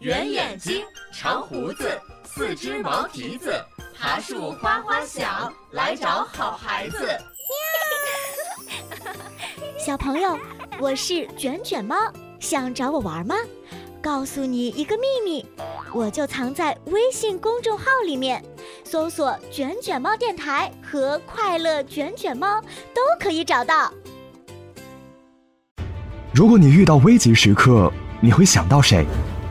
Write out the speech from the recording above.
圆眼睛，长胡子，四只毛蹄子，爬树花花小，来找好孩子。 小朋友，我是卷卷猫，想找我玩吗？告诉你一个秘密，我就藏在微信公众号里面，搜索卷卷猫电台和快乐卷卷猫都可以找到。 如果你遇到危急时刻，你会想到谁？